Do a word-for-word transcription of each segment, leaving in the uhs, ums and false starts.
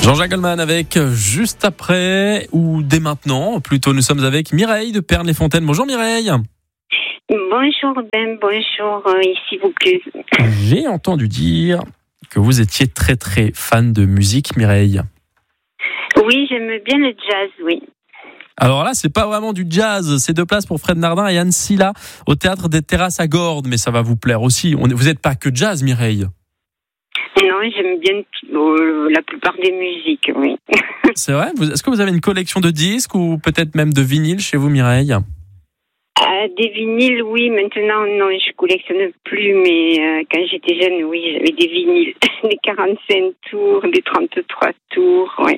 Jean-Jacques Goldman avec juste après ou dès maintenant, plutôt nous sommes avec Mireille de Pernes-les-Fontaines. Bonjour Mireille. Bonjour Ben, bonjour, euh, ici vous plaît. J'ai entendu dire que vous étiez très très fan de musique Mireille. Oui, j'aime bien le jazz, oui. Alors là, c'est pas vraiment du jazz, c'est deux places pour Fred Nardin et Anne Silla au Théâtre des Terrasses à Gordes, mais ça va vous plaire aussi. On est, vous n'êtes pas que jazz Mireille. Non, j'aime bien euh, la plupart des musiques, oui. C'est vrai? Est-ce que vous avez une collection de disques ou peut-être même de vinyles chez vous Mireille? Euh, des vinyles, oui, maintenant, non, je collectionne plus, mais euh, quand j'étais jeune, oui, j'avais des vinyles, des quarante-cinq tours, des trente-trois tours, oui.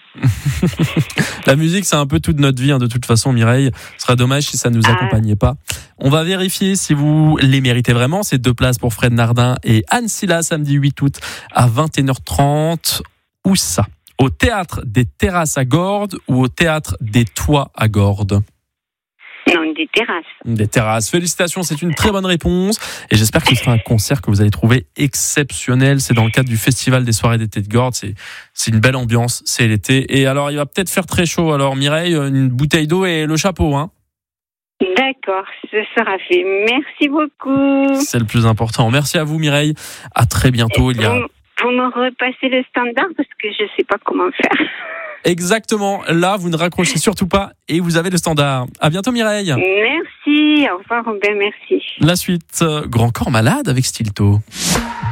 La musique, c'est un peu toute notre vie, hein, de toute façon, Mireille. Ce serait dommage si ça ne nous accompagnait pas. On va vérifier si vous les méritez vraiment. C'est deux places pour Fred Nardin et Anne Silla, samedi huit août à vingt et une heures trente. Où ça? Au Théâtre des Terrasses à Gordes ou au Théâtre des Toits à Gordes? Non, des terrasses. Des terrasses. Félicitations, c'est une très bonne réponse. Et j'espère que ce sera un concert que vous allez trouver exceptionnel. C'est dans le cadre du Festival des soirées d'été de Gordes. C'est, c'est une belle ambiance, c'est l'été. Et alors, il va peut-être faire très chaud. Alors, Mireille, une bouteille d'eau et le chapeau, hein. D'accord, ce sera fait. Merci beaucoup. C'est le plus important. Merci à vous, Mireille. À très bientôt. Il y a... Vous, vous me repassez le standard parce que je ne sais pas comment faire. Exactement. Là, vous ne raccrochez surtout pas et vous avez le standard. À bientôt, Mireille. Merci. Au revoir, Robin. Merci. La suite, euh, Grand Corps Malade avec Stilto.